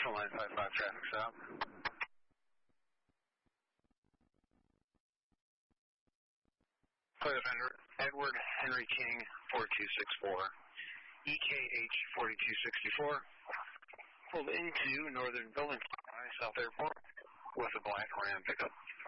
Central 955 traffic stop. Clear Edward Henry King 4264. EKH 4264. Pulled into Northern Building South Airport with a black Ram pickup.